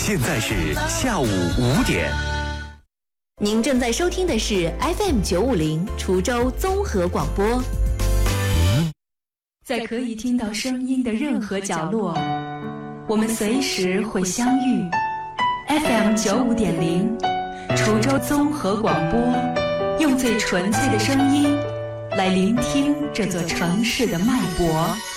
现在是下午5点。 您正在收听的是 FM 950滁州综合广播。在可以听到声音的任何角落，我们随时会相遇。FM 95.0滁州综合广播，用最纯粹的声音来聆听这座城市的脉搏。